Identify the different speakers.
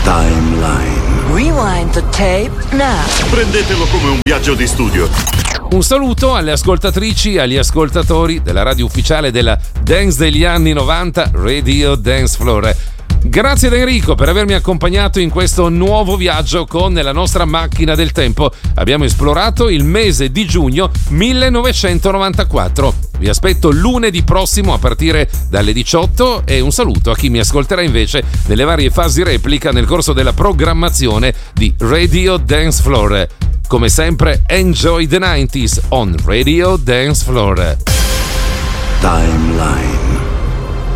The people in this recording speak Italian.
Speaker 1: Timeline.
Speaker 2: Rewind the tape now.
Speaker 1: Prendetelo come un viaggio di studio.
Speaker 3: Un saluto alle ascoltatrici e agli ascoltatori della radio ufficiale della dance degli anni 90, Radio Dance Floor. Grazie ad Enrico per avermi accompagnato in questo nuovo viaggio con la nostra macchina del tempo. Abbiamo esplorato il mese di giugno 1994. Vi aspetto lunedì prossimo a partire dalle 18 e un saluto a chi mi ascolterà invece nelle varie fasi replica nel corso della programmazione di Radio Dance Floor. Come sempre, enjoy the 90s on Radio Dance Floor.
Speaker 1: Timeline.